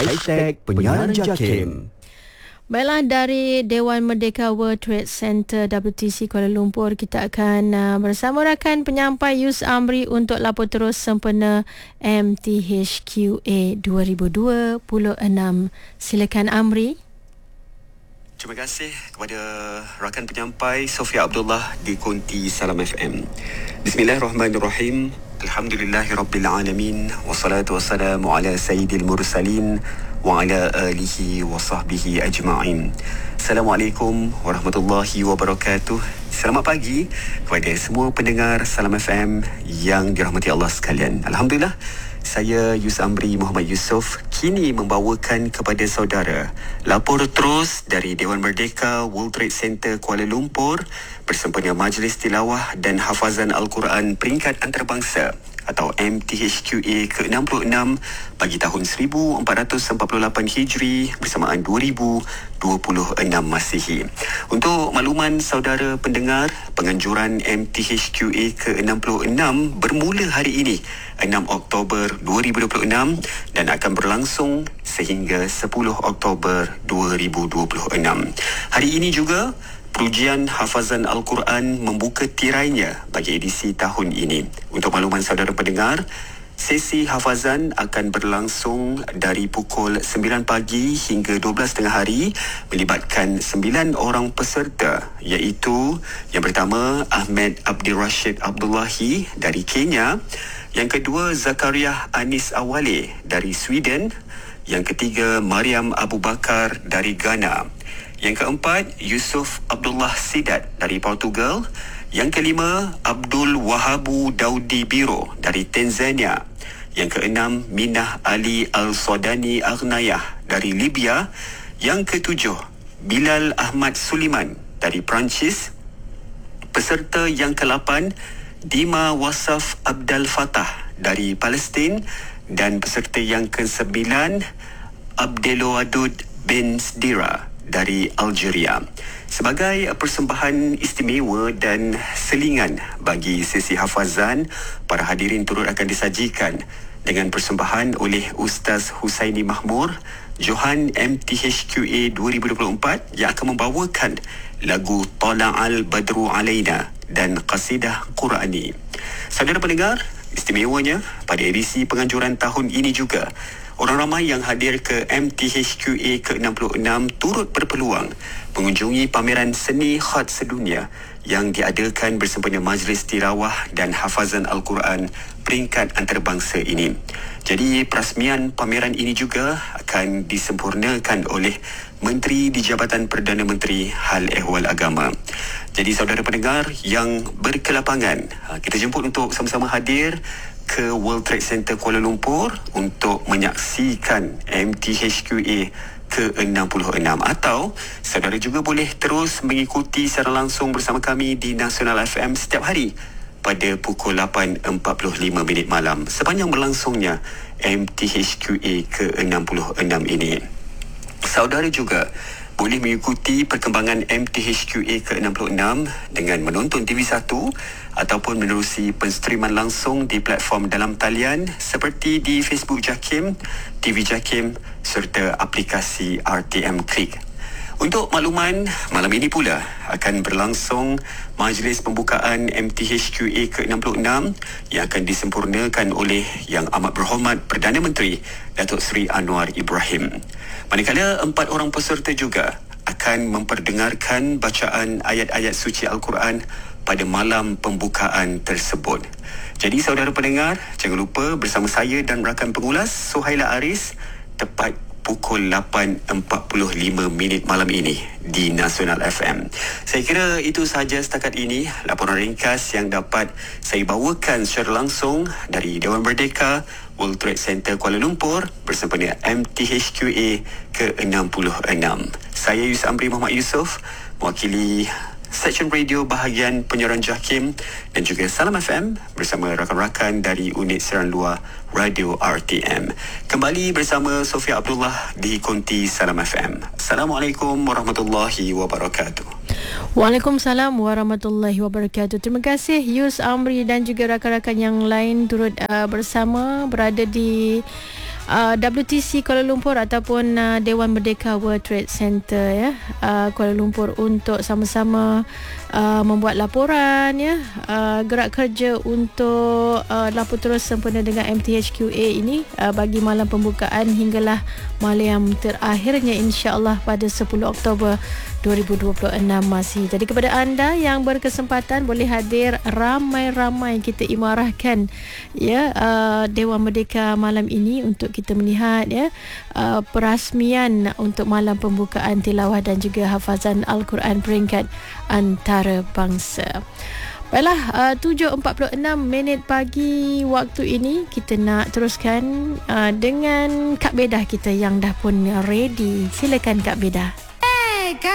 #penyiaran JAKIM. Baiklah, dari Dewan Merdeka World Trade Center WTC Kuala Lumpur, kita akan bersama rakan penyampai Yus Amri untuk lapor terus sempena MTHQA 2026. Silakan Amri. Terima kasih kepada rakan penyampai Sofia Abdullah di Konti Salam FM. Bismillahirrahmanirrahim. Alhamdulillahirrabbilalamin. Wassalatu wassalamu ala sayyidil mursalin wa ala alihi wa sahbihi ajma'in. Assalamualaikum warahmatullahi wabarakatuh. Selamat pagi kepada semua pendengar Salam FM yang dirahmati Allah sekalian. Alhamdulillah, saya Yus Amri Muhammad Yusof kini membawakan kepada saudara lapor terus dari Dewan Merdeka World Trade Center Kuala Lumpur bersempena Majlis Tilawah dan Hafazan Al-Quran Peringkat Antarabangsa atau MTHQA ke-66 bagi tahun 1448 Hijri bersamaan 2026 Masihi. Untuk makluman saudara pendengar, penganjuran MTHQA ke-66 bermula hari ini 6 Oktober 2026 dan akan berlangsung sehingga 10 Oktober 2026. Hari ini juga Perujian Hafazan Al-Quran membuka tirainya bagi edisi tahun ini. Untuk makluman saudara pendengar, sesi hafazan akan berlangsung dari pukul 9 pagi hingga 12 tengah hari melibatkan 9 orang peserta, iaitu yang pertama Ahmed Abdul Rashid Abdullahi dari Kenya, yang kedua Zakaria Anis Awale dari Sweden, yang ketiga Mariam Abu Bakar dari Ghana, yang keempat Yusuf Abdullah Sidat dari Portugal, yang kelima Abdul Wahabu Daudi Biro dari Tanzania, yang keenam Minah Ali Al-Sodani Aghnayah dari Libya, yang ketujuh Bilal Ahmad Suliman dari Perancis, peserta yang ke-8 Dima Wasaf Abdul Fattah dari Palestin, dan peserta yang ke-9 Abdelowadud bin Sdira dari Algeria. Sebagai persembahan istimewa dan selingan bagi sesi hafazan, para hadirin turut akan disajikan dengan persembahan oleh Ustaz Husaini Mahmur, Johan MTHQA 2024 yang akan membawakan lagu Tala'al Badru Alaina dan qasidah Qurani. Saudara pendengar, istimewanya pada edisi penganjuran tahun ini juga, orang ramai yang hadir ke MTHQA ke-66 turut berpeluang mengunjungi pameran seni khat sedunia yang diadakan bersempena Majlis Tilawah dan Hafazan Al-Quran Peringkat Antarabangsa ini. Jadi perasmian pameran ini juga akan disempurnakan oleh Menteri di Jabatan Perdana Menteri Hal Ehwal Agama. Jadi saudara pendengar yang berkelapangan, kita jemput untuk sama-sama hadir ke World Trade Center Kuala Lumpur untuk menyaksikan MTHQA ke-66, atau saudara juga boleh terus mengikuti secara langsung bersama kami di Nasional FM setiap hari pada pukul 8.45 malam sepanjang berlangsungnya MTHQA ke-66 ini. Saudara juga boleh mengikuti perkembangan MTHQA ke-66 dengan menonton TV1 ataupun menerusi penstriman langsung di platform dalam talian seperti di Facebook JAKIM, TV JAKIM serta aplikasi RTM Klik. Untuk makluman, malam ini pula akan berlangsung majlis pembukaan MTHQA ke-66 yang akan disempurnakan oleh Yang Amat Berhormat Perdana Menteri Datuk Seri Anwar Ibrahim. Manakala 4 orang peserta juga akan memperdengarkan bacaan ayat-ayat suci Al-Quran pada malam pembukaan tersebut. Jadi saudara pendengar, jangan lupa bersama saya dan rakan pengulas Suhaila Aris tepat pukul 8.45 malam ini di Nasional FM. Saya kira itu sahaja setakat ini laporan ringkas yang dapat saya bawakan secara langsung dari Dewan Merdeka World Trade Center Kuala Lumpur bersempena MTHQA ke-66. Saya Yus Amri Muhammad Yusof, mewakili Seksyen Radio bahagian penyiaran JAKIM dan juga Salam FM bersama rakan-rakan dari unit siaran luar Radio RTM. Kembali bersama Sofia Abdullah di Konti Salam FM. Assalamualaikum warahmatullahi wabarakatuh. Waalaikumsalam warahmatullahi wabarakatuh. Terima kasih Yus Amri dan juga rakan-rakan yang lain turut bersama berada di WTC Kuala Lumpur ataupun Dewan Merdeka World Trade Center Kuala Lumpur untuk sama-sama membuat laporan gerak kerja untuk lapor terus sempena dengan MTHQA ini bagi malam pembukaan hinggalah malam terakhirnya insya-Allah pada 10 Oktober 2026 masih. Jadi kepada anda yang berkesempatan boleh hadir, ramai-ramai kita imarahkan Dewan Merdeka malam ini untuk kita melihat perasmian untuk malam pembukaan tilawah dan juga hafazan Al-Quran peringkat antarabangsa. Baiklah, 7.46 pagi waktu ini kita nak teruskan dengan Kak Bedah kita yang dah pun ready. Silakan Kak Bedah.